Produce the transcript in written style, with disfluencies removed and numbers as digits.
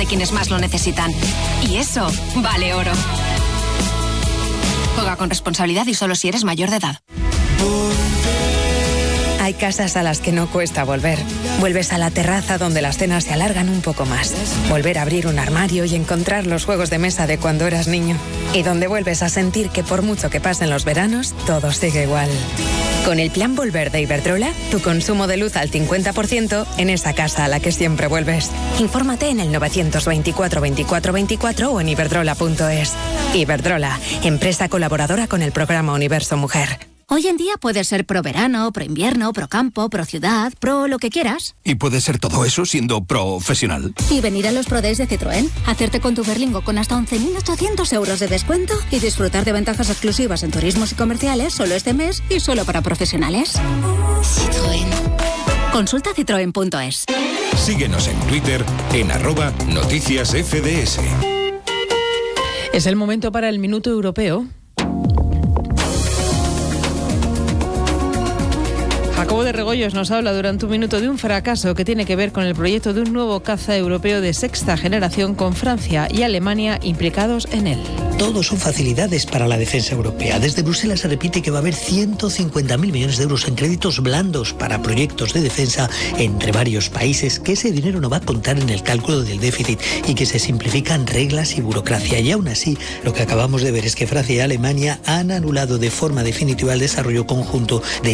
de quienes más lo necesitan. Y eso vale oro. Juega con responsabilidad y solo si eres mayor de edad. Hay casas a las que no cuesta volver. Vuelves a la terraza donde las cenas se alargan un poco más. Volver a abrir un armario y encontrar los juegos de mesa de cuando eras niño. Y donde vuelves a sentir que por mucho que pasen los veranos, todo sigue igual. Con el plan Volver de Iberdrola, tu consumo de luz al 50% en esa casa a la que siempre vuelves. Infórmate en el 924 24 24 o en iberdrola.es. Iberdrola, empresa colaboradora con el programa Universo Mujer. Hoy en día puedes ser pro verano, pro invierno, pro campo, pro ciudad, pro lo que quieras. Y puedes ser todo eso siendo profesional. Y venir a los Pro Days de Citroën, hacerte con tu Berlingo con hasta 11.800 euros de descuento y disfrutar de ventajas exclusivas en turismos y comerciales solo este mes y solo para profesionales. Citroën. Consulta citroen.es. Síguenos en Twitter en @noticiasfds. Es el momento para el Minuto Europeo. Jacobo de Regoyos nos habla durante un minuto de un fracaso que tiene que ver con el proyecto de un nuevo caza europeo de sexta generación con Francia y Alemania implicados en él. Todo son facilidades para la defensa europea. Desde Bruselas se repite que va a haber 150.000 millones de euros en créditos blandos para proyectos de defensa entre varios países, que ese dinero no va a contar en el cálculo del déficit y que se simplifican reglas y burocracia. Y aún así, lo que acabamos de ver es que Francia y Alemania han anulado de forma definitiva el desarrollo conjunto de